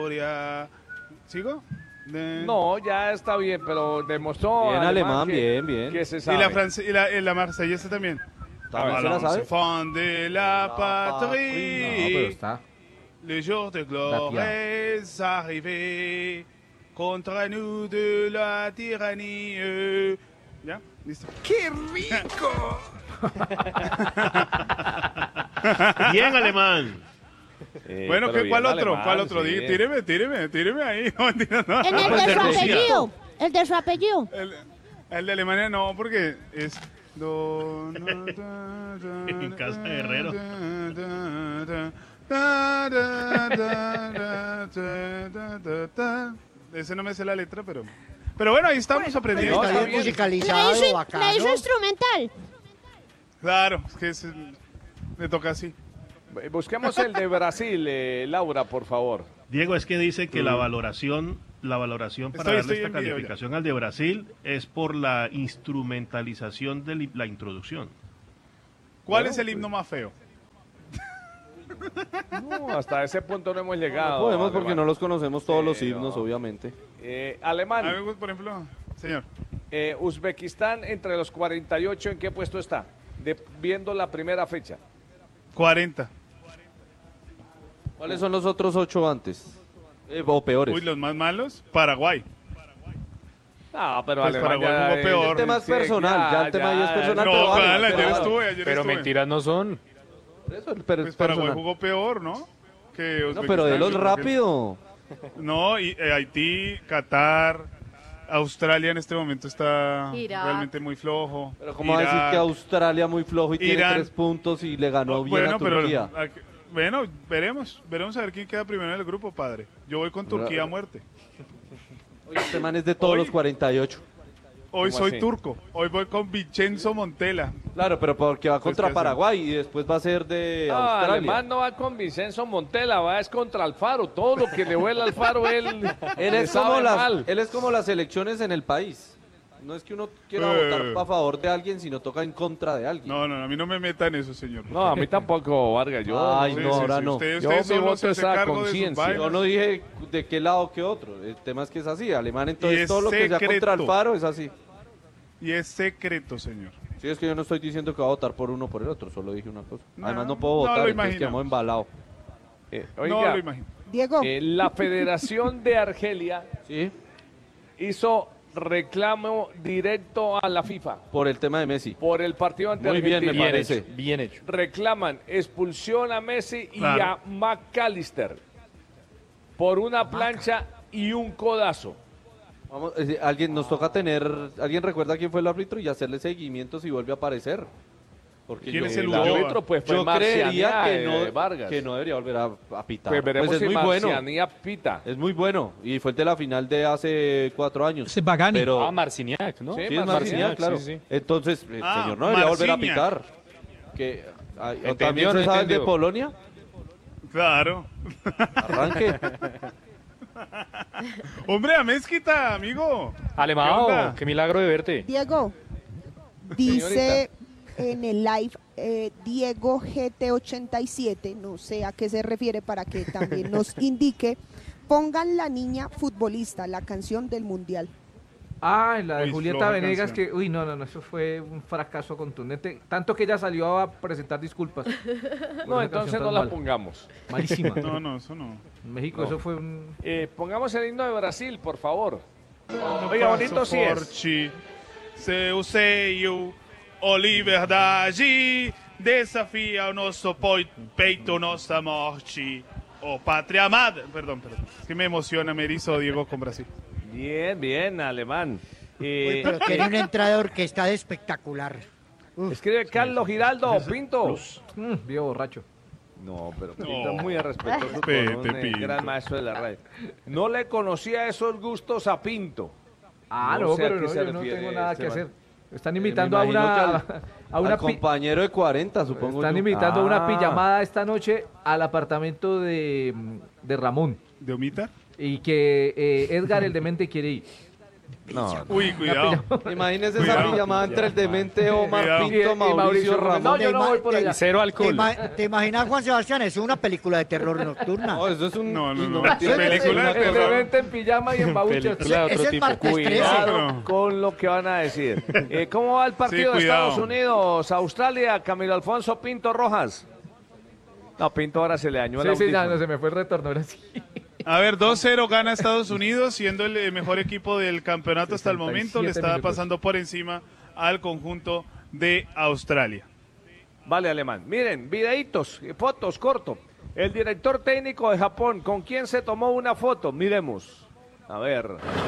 ¿Sigo? No, ya está bien, pero demostró Bien, alemán, bien, bien. que se Y sabe. la marsellesa también. ¿También se la sabe? Enfants de la patrie. No, pero está. Le jour de gloire est arrivé. Contra nous de la tyrannie. ¿Ya? ¿Listo? ¡Qué rico! Bien, alemán. Bueno, pero ¿cuál bien otro? alemán, ¿Cuál otro? sí. Tíreme ahí. No, mentira, no. En el pues de de su Rusia. apellido. El de su apellido. El de Alemania no, porque es... En casa de Herrero. Ese no me sé la letra, pero... Pero bueno, ahí estamos aprendiendo. Está bien musicalizado, La hizo bacano. instrumental. Claro, es que me toca así. Busquemos el de Brasil, Laura, por favor. Diego, es que dice que la valoración para darle esta en video ya. calificación al de Brasil es por la instrumentalización de la introducción. ¿Cuál es el himno más feo? No, hasta ese punto no hemos llegado. No podemos porque Alemán. no los conocemos todos los Sí, himnos, no. obviamente. Alemán, A mí, por ejemplo, señor. Uzbekistán entre los 48, ¿en qué puesto está? Viendo la primera fecha. 40. ¿Cuáles son los otros 8 antes? O peores. Uy, los más malos, Paraguay. No, pero Pues Alemania Paraguay jugó peor. El tema es sí, personal, ya el tema ahí es personal. No, pero vale, claro, pero ayer vale. estuve. Pero mentiras no son. Eso, pero Pues es Paraguay personal. jugó peor, ¿no? Que No, pero de los Uzbekistán. rápido. No, y Haití, Qatar, Australia en este momento está Irak. realmente muy flojo. Pero ¿cómo va a decir que Australia muy flojo y tiene Irán. 3 puntos y le ganó bien Bueno, a Turquía? bueno, veremos a ver quién queda primero en el grupo, padre. Yo voy con Turquía a muerte. Oye, este man es de todos Hoy- los 48. Hoy ¿Cómo soy así? turco. Hoy voy con Vincenzo Montella. Claro, pero porque va contra que Paraguay y después va a ser de No, Australia. Alemán no va con Vincenzo Montella, va es contra Alfaro. Todo lo que le vuela Alfaro, él Él le es, como sabe las, mal. él es como las elecciones en el país. No es que uno quiera votar a favor de alguien, sino toca en contra de alguien. No, a mí no me metan eso, señor. No, a mí tampoco, Vargas. Yo Ay, no no, ahora no. Usted Yo mi solo voto se hace es a cargo de sus conciencia. vainas. Yo no dije de qué lado que otro. El tema es que es así. Alemán, Y entonces es todo lo que sea secreto. contra Alfaro es así. Y es secreto, señor. Sí, es que yo no estoy diciendo que va a votar por uno o por el otro, solo dije una cosa. No, Además no puedo no votar, lo entonces imaginamos. quedamos embalados. No Oiga, lo imagino. Diego. la Federación de Argelia ¿Sí? hizo reclamo directo a la FIFA Por el tema de Messi. por el partido ante Muy bien, Argentina. me Bien parece. hecho, bien hecho. Reclaman expulsión a Messi y Claro. a McAllister por una plancha y un codazo. Vamos, alguien nos toca ¿alguien recuerda quién fue el árbitro y hacerle seguimiento si vuelve a aparecer? Porque ¿Quién es el El Ulloa? árbitro pues fue yo creería Marcianía, Vargas. Vargas. Que no debería volver a pitar. Pues veremos Pues es si muy bueno. Marcianía pita. Es muy bueno. Y fue el de la final de hace 4 años. Ese es Pagani. Pero, Marciniak, ¿no? Sí, sí, es Marciniak, Marciniak, claro. sí, sí. Entonces, el señor no debería volver a Marciniak. pitar. Que, ¿Entendió ¿también o no se sabe el de entendió? Polonia? Claro. Arranque. Hombre, a Mezquita, amigo. ¿Qué Alemão, onda? qué milagro de verte. Diego. Dice en el live Diego GT87, no sé a qué se refiere para que también nos indique. Pongan La Niña Futbolista, la canción del Mundial. Ah, la de Uy, Julieta floja Venegas, canción. que, uy, no, eso fue un fracaso contundente. Tanto que ella salió a presentar disculpas. No, entonces no la pongamos. Malísima. No, eso no. En México eso fue un... Pongamos el himno de Brasil, por favor. Oiga, bonito sí es. Forte, seu seio, ó liberdade, desafia o nosso peito, nossa morte. Oh, patria amada. Perdón. Es que me emociona, me erizo Diego con Brasil. Bien, alemán. Uy, pero tiene una entrada de orquesta espectacular. Escribe Carlos Giraldo Pinto. Vivo borracho. No, pero No. Pinto es muy irrespetuoso por Respete, un Pinto. gran maestro de la radio. No le conocía esos gustos a Pinto. Ah, No no, sé a pero qué no, se yo no refiere tengo nada este que man. hacer. Están Me invitando a imagino una... que A una al compañero de 40, supongo están yo. invitando a una Ah. pijamada esta noche al apartamento de Ramón. ¿De Omita? Y que Edgar el demente quiere ir. No, Uy, cuidado. Imagínese Cuidado. esa pijamada entre el demente Omar Cuidado. Pinto, Y Mauricio Ramón. No, yo no voy por allá. Cero alcohol. ¿Te imaginas, Juan Sebastián? Es una película de terror nocturna. No, eso es un... No, no, no. no tiene Película de que ser una El terror. evento en pijama y en babuchas. Película de otro Ese es tipo. martes 13. Cuidado con lo que van a decir. ¿Cómo va el partido Sí, de cuidado. Estados Unidos? Australia, Camilo Alfonso Pinto Rojas. No, Pinto ahora se le dañó el Sí, ya audífono. no se me fue el retorno, ahora sí. A ver, 2-0 gana Estados Unidos, siendo el mejor equipo del campeonato hasta el momento. Le 67 está minutos. pasando por encima al conjunto de Australia. Vale, Alemán. Miren, videitos, fotos, corto. El director técnico de Japón, ¿con quién se tomó una foto? Miremos. A ver.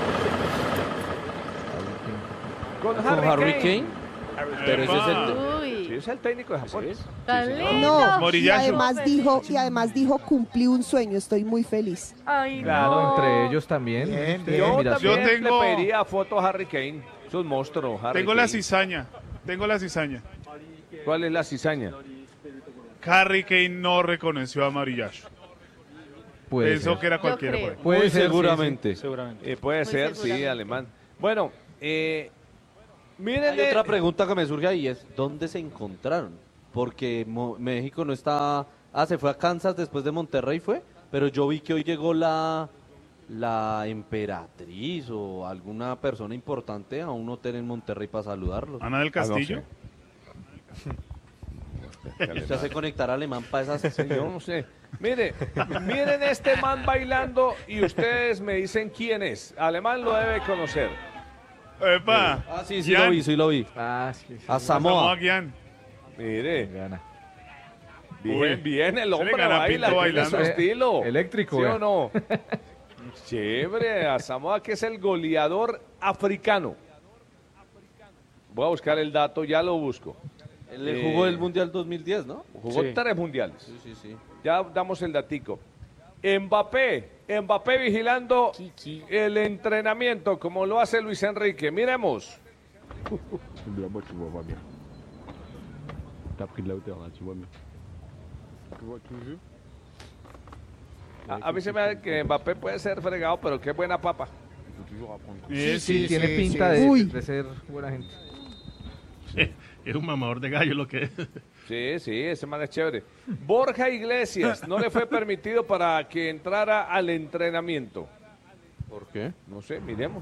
Con Con Harry Harry Kane. Kane. Pero ese es el... Sí, Uy, es el técnico de Japón. tan lindo. No, y Moriyasu. además dijo, cumplí un sueño, estoy muy feliz. Ay, Claro, no. Entre ellos también. Bien, Sí, bien. Yo mira, también Yo tengo- le pediría foto a Harry Kane. Es un monstruo, Harry Tengo la Kane. cizaña. Tengo la cizaña. ¿Cuál es la cizaña? Harry Kane no reconoció a Marillash. puede Pensó ser. que era cualquiera. creo. por ahí. Puede Muy ser, sí, seguramente. Seguramente. Puede Muy ser, sí, seguramente. alemán. Bueno, miren. Hay otra pregunta que me surge ahí es, ¿dónde se encontraron? Porque México no está... Ah, se fue a Kansas después de Monterrey fue, pero yo vi que hoy llegó la emperatriz o alguna persona importante a un hotel en Monterrey para saludarlos. Ana del Castillo. Se hace conectar alemán para esas... Yo no sé. Mire, miren este man bailando y ustedes me dicen quién es. Alemán lo debe conocer. Epa. Ah, sí, sí Gian. lo vi, sí lo vi. Ah, sí, sí. A Samoa Samoa. Gyan. Mire, Gana. bien, Uy, bien, el se le hombre gana a baila, Pinto tiene su bailando. estilo. Eléctrico, ¿Sí vea. o no? Chévere, a Samoa que es el goleador africano. Voy a buscar el dato, ya lo busco. Él jugó el Mundial 2010, ¿no? Jugó Sí. 3 mundiales. Sí, sí, sí. Ya damos el datico. Mbappé vigilando el entrenamiento como lo hace Luis Enrique. Miremos. A mí se me da que Mbappé puede ser fregado, pero qué buena papa. Sí, tiene pinta Uy. de ser buena gente. Es un mamador de gallo lo que es. Sí, sí, ese man es chévere. Borja Iglesias no le fue permitido para que entrara al entrenamiento. ¿Por qué? No sé, miremos.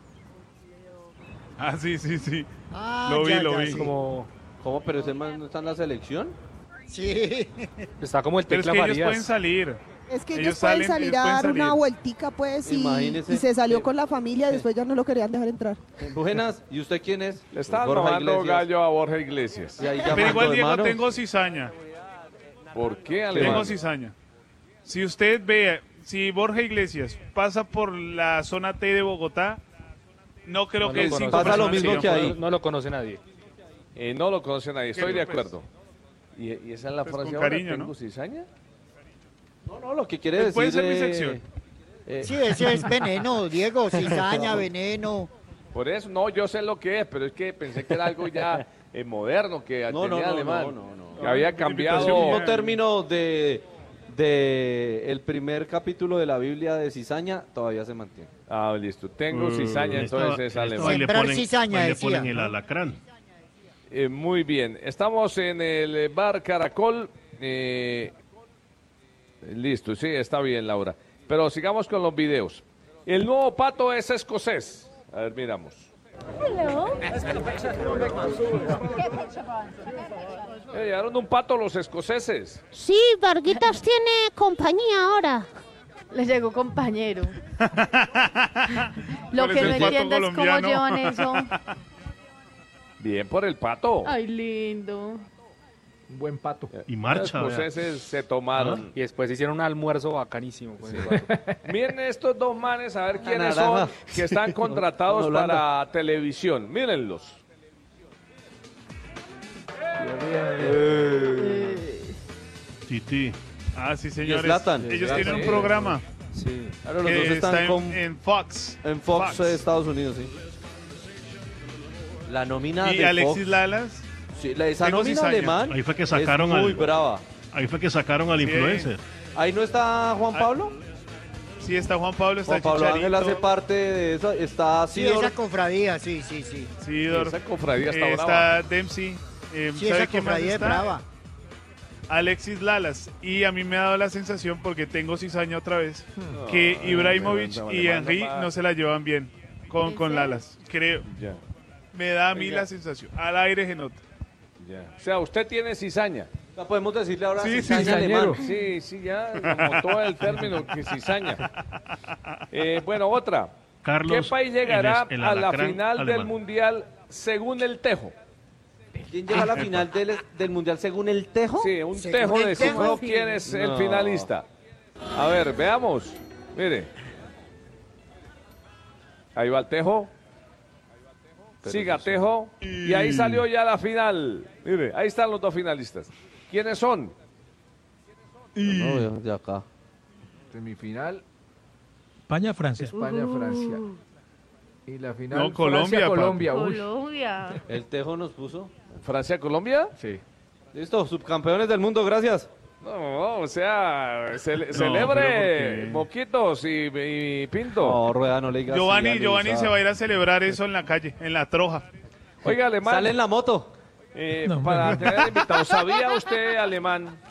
Ah, sí, sí, sí. Ah, Lo vi, ya, lo ya, vi. sí. Como, ¿Cómo? ¿Pero ese man no está en la selección? Sí. está como el Pero es Tecla que ellos pueden Farías. salir. Es que Ellos ellos pueden salen, salir ellos a pueden dar una salir. vueltica, pues, Imagínese. y se salió con la familia, después ya no lo querían dejar entrar. Buenas, ¿y usted quién es? Le estaban Borja tomando Iglesias. gallo a Borja Iglesias. Y ahí Pero llamando, igual, Diego, hermano. tengo cizaña. ¿Por qué, Alemán? Tengo cizaña. Si usted ve, si Borja Iglesias pasa por la zona T de Bogotá, no creo No que lo cinco conoce. Pasa lo personas mismo sigan que por ahí. ahí. No lo conoce nadie. No lo conocen nadie, estoy de pues. acuerdo. ¿Y esa es la Pues frase con ahora? cariño, ¿Tengo ¿no? cizaña? No, lo que quiere Pues decir... puede ser mi sección. Sí, ese es veneno, Diego, cizaña, veneno. Por eso, no, yo sé lo que es, pero es que pensé que era algo ya moderno que No, tenía no, Alemán. no. Que había No, cambiado. tipificación. El mismo término de el primer capítulo de la Biblia de cizaña todavía se mantiene. Ah, listo. Tengo cizaña, entonces es alemán. Ahí le Sembrar ponen, cizaña, ahí le decía, ponen el ¿no? alacrán. Muy bien. Estamos en el bar Caracol. Listo, sí, está bien, Laura. Pero sigamos con los videos. El nuevo pato es escocés. A ver, miramos. Llegaron un pato los escoceses. Sí, Varguitas tiene compañía ahora. Le llegó compañero. Lo ¿Cuál que es no el pato entiendo es cómo colombiano? llevan eso. Bien por el pato. Ay, lindo. Un buen pato. Y marcha, Los vea. escoceses se tomaron. Y después hicieron un almuerzo bacanísimo. Con ese vato. Miren estos dos manes, a ver quiénes naranja. son, que están contratados Con Holanda. para televisión. Mírenlos. Titi. Ah, sí, señores. Zlatan. Ellos tienen un Sí. programa Sí. Claro, los que dos está están en Fox. en Fox, Estados Unidos, sí. La nómina Y de Alexis Fox, Lalas. sí, esa Tengo nómina cizaña. alemán Ahí fue que sacaron es muy al- brava. Ahí fue que sacaron al Sí. influencer. Ahí no está Juan Pablo. Sí, está Juan Pablo, está Juan Pablo Ángel hace Chicharito. parte de eso. Está Sí, Sidor. esa cofradía, sí, sí, sí. Sidor. Esa cofradía está brava. Está Dempsey. Sí, ¿Sabe esa quién más cofradía es está? brava. Alexis Lalas. Y a mí me ha dado la sensación, porque tengo cizaña otra vez, que Ibrahimovic no, y alemán, Henry no, no se la llevan bien con serio? Lalas. Creo. Ya, Me da a mí Oiga. la sensación. Al aire se nota. ya. O sea, usted tiene cizaña. O sea, podemos decirle ahora Sí, cizaña cizañero. alemán. Sí, sí, ya, como todo el término que cizaña. Bueno, otra. Carlos, ¿Qué país llegará el a la alacrán final del alemán. Mundial según el Tejo? ¿Quién llega a la final del Mundial según el Tejo? Sí, un Según Tejo el descifró Tejo. quién es el No. finalista. A ver, veamos. Mire. Ahí va el Tejo. Siga Tejo. Y ahí salió ya la final. Mire, ahí están los dos finalistas. ¿Quiénes son? No, de acá. Semifinal, España-Francia. España-Francia. Y la final, No, Colombia, Francia-Colombia. Uy, Colombia. El Tejo nos puso. ¿Francia-Colombia? sí. Listo, subcampeones del mundo, gracias. No, o sea, pero celebre ¿por qué? Moquitos y Pinto. No, Rueda, no le digas. Giovanni, así, Giovanni Alisa. se va a ir a celebrar eso en la calle, en la troja. Oiga, Alemán, Sale en la moto. No, para tener invitados, ¿sabía usted, Alemán,